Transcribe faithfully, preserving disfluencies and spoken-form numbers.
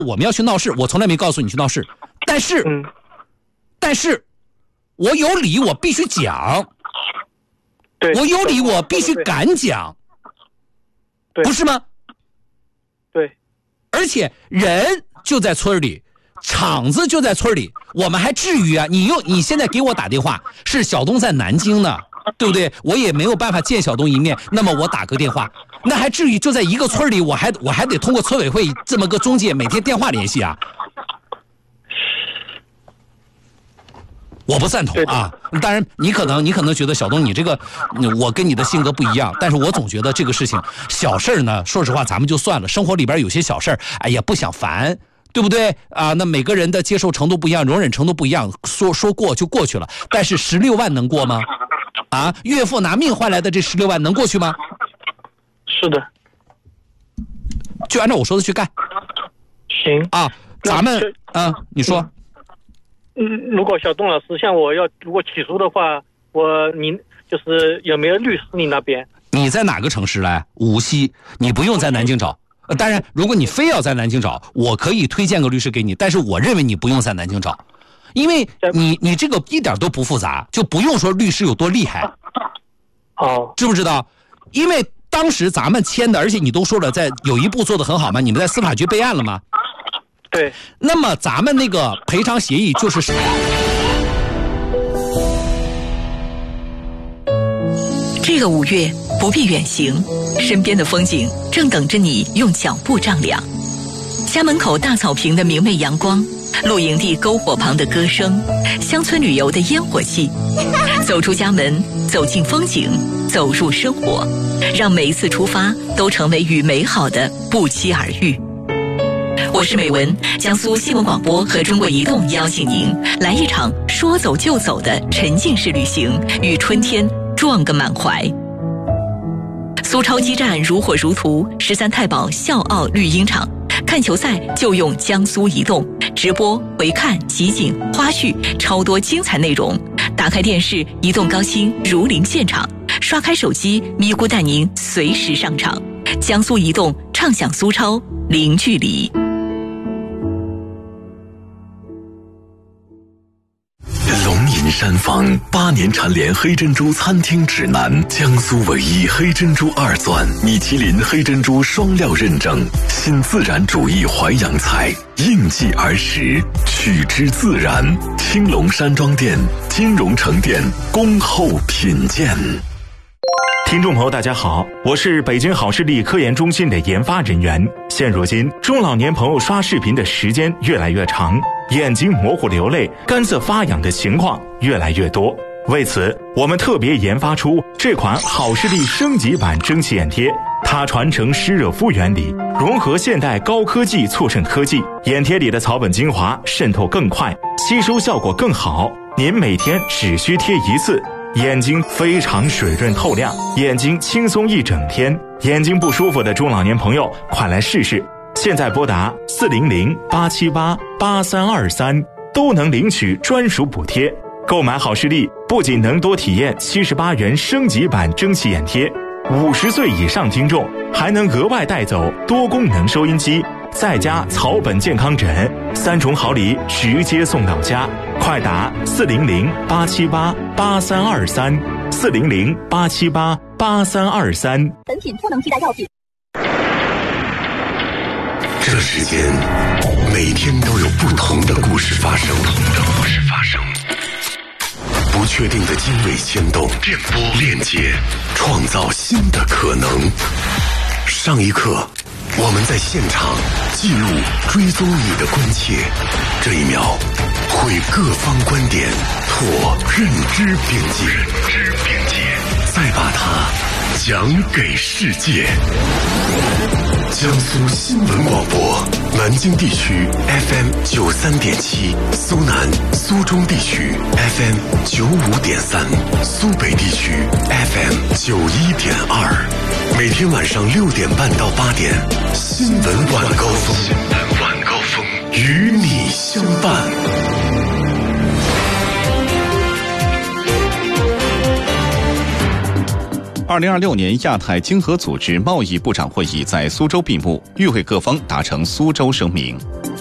我们要去闹事，我从来没告诉你去闹事，但是， 嗯， 但是，我有理，我必须讲。 对， 我有理，我必须敢讲， 对， 不是吗？ 对， 而且人就在村里，厂子就在村里，我们还至于啊？你又你现在给我打电话，是小东在南京呢，对不对？我也没有办法见小东一面，那么我打个电话，那还至于就在一个村里，我还我还得通过村委会这么个中介每天电话联系啊？我不赞同啊！当然，你可能你可能觉得小东你这个，我跟你的性格不一样，但是我总觉得这个事情小事呢，说实话咱们就算了。生活里边有些小事，哎呀不想烦，对不对啊？那每个人的接受程度不一样，容忍程度不一样，说说过就过去了。但是十六万能过吗？啊，岳父拿命换来的这十六万能过去吗？ 是的， 就按照我说的去干。 行啊，咱们啊，你说。 嗯，如果小东老师像我要如果起诉的话，我您就是有没有律师你那边？ 你在哪个城市来？无锡，你不用在南京找。呃，当然，如果你非要在南京找，我可以推荐个律师给你。但是我认为你不用在南京找，因为你你这个一点都不复杂，就不用说律师有多厉害。 哦， 知不知道？因为当时咱们签的，而且你都说了，在有一步做得很好嘛，你们在司法局备案了吗？ 对， 那么咱们那个赔偿协议就是这个五月不必远行，身边的风景正等着你用脚步丈量。家门口大草坪的明媚阳光，露营地篝火旁的歌声，乡村旅游的烟火气。走出家门，走进风景，走入生活，让每一次出发都成为与美好的不期而遇。我是美文，江苏新闻广播和中国移动邀请您来一场说走就走的沉浸式旅行，与春天撞个满怀。苏超基站如火如荼，十三太保笑傲绿茵场，看球赛就用江苏移动，直播、回看、集锦、花絮，超多精彩内容。打开电视，移动高清如临现场；刷开手机，咪咕带您随时上场。江苏移动畅享苏超，零距离。 龙吟山房八年蝉联黑珍珠餐厅指南，江苏唯一黑珍珠二钻，米其林黑珍珠双料认证，新自然主义淮扬菜，应季而食，取之自然。青龙山庄店、金融城店恭候品鉴。 听众朋友大家好，我是北京好视力科研中心的研发人员。现如今中老年朋友刷视频的时间越来越长，眼睛模糊流泪、干涩发痒的情况越来越多。为此，我们特别研发出这款好视力升级版蒸汽眼贴，它传承湿热敷原理，融合现代高科技促渗科技，眼贴里的草本精华渗透更快，吸收效果更好。您每天只需贴一次，眼睛非常水润透亮，眼睛轻松一整天。眼睛不舒服的中老年朋友，快来试试！现在拨打四零零八七八八三二三，都能领取专属补贴。购买好视力不仅能多体验七十八元升级版蒸汽眼贴，五十岁以上听众还能额外带走多功能收音机，再加草本健康枕，三重好礼直接送到家。快打四零零八七八八三二三，四零零八七八八三二三。 本品不能替代药品。 这世间每天都有不同的故事发生，故事发生，不确定的经纬牵动，电波链接，创造新的可能。上一刻，我们在现场记录追踪你的关切，这一秒会各方观点拓认知边界，认知边界，再把它讲给世界。江苏新闻广播，南京地区 F M 九三点七，苏南、苏中地区 F M 九五点三，苏北地区 F M 九一点二。每天晚上六点半到八点，新闻晚高峰，新闻晚高峰与你相伴。 二零二六年亚太经合组织贸易部长会议在苏州闭幕，与会各方达成苏州声明。